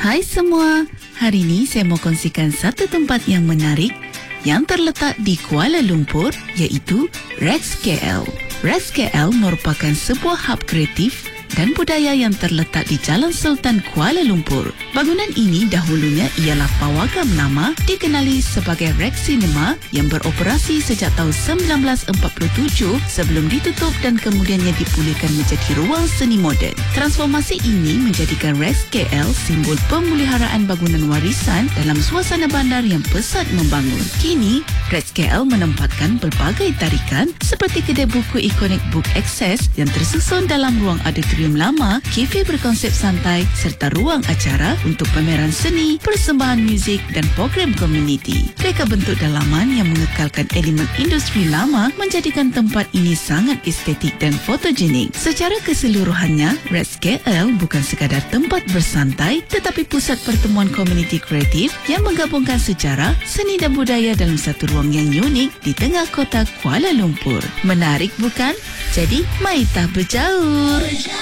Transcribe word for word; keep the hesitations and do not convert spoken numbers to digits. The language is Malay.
Hai semua, hari ini saya mau kongsikan satu tempat yang menarik yang terletak di Kuala Lumpur, iaitu Rex K L. Rex K L merupakan sebuah hub kreatif dan budaya yang terletak di Jalan Sultan Kuala Lumpur. Bangunan ini dahulunya ialah pawagam lama dikenali sebagai Rex Cinema yang beroperasi sejak tahun sembilan belas empat puluh tujuh sebelum ditutup dan kemudiannya dipulihkan menjadi ruang seni moden. Transformasi ini menjadikan Rex K L simbol pemeliharaan bangunan warisan dalam suasana bandar yang pesat membangun. Kini, Rex K L menempatkan berbagai tarikan seperti kedai buku ikonik Book Access yang tersusun dalam ruang auditorium lama, kafe berkonsep santai serta ruang acara untuk pameran seni, persembahan muzik dan program komuniti. Reka bentuk dalaman yang mengekalkan elemen industri lama menjadikan tempat ini sangat estetik dan fotogenik. Secara keseluruhannya, Rex K L bukan sekadar tempat bersantai tetapi pusat pertemuan komuniti kreatif yang menggabungkan sejarah, seni dan budaya dalam satu ruang yang unik di tengah kota Kuala Lumpur. Menarik bukan? Jadi, mari kita berjaur.